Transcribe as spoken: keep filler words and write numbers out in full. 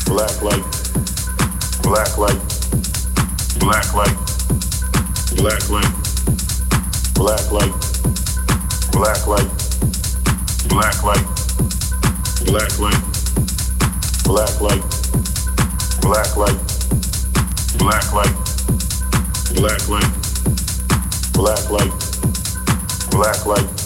black light, black light, black light, black light, black light, black light, black light, black light, black light, black light, black light, black light, black light, black light.